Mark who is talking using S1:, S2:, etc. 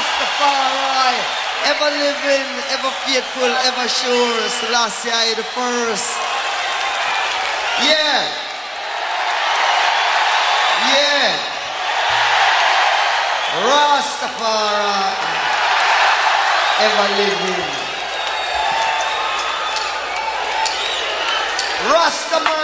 S1: Rastafari, ever living, ever faithful, ever sure. Selassie I the first. Yeah. Yeah. Rastafari, ever living. Rastaman.